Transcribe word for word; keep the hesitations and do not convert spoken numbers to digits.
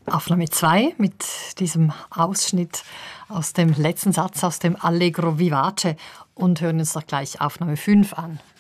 Aufnahme zwei mit diesem Ausschnitt aus dem letzten Satz aus dem Allegro vivace und hören uns doch gleich Aufnahme fünf an